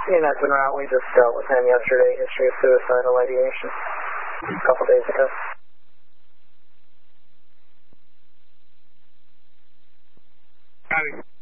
Units en route, we just dealt with him yesterday, history of suicidal ideation a couple days ago. Copy.